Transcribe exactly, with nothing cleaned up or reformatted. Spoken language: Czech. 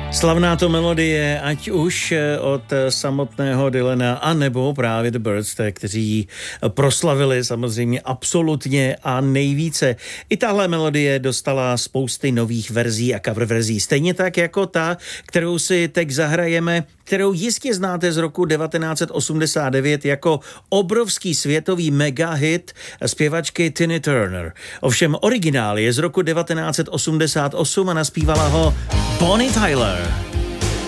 Slavná to melodie, ať už od samotného Dylana, anebo právě The Byrds, kteří ji proslavili samozřejmě absolutně a nejvíce. I tahle melodie dostala spousty nových verzí a cover verzí. Stejně tak jako ta, kterou si teď zahrajeme, kterou jistě znáte z roku devatenáct osmdesát devět jako obrovský světový megahit zpěvačky Tina Turner. Ovšem originál je z roku devatenáct osmdesát osm a naspívala ho Bonnie Tyler.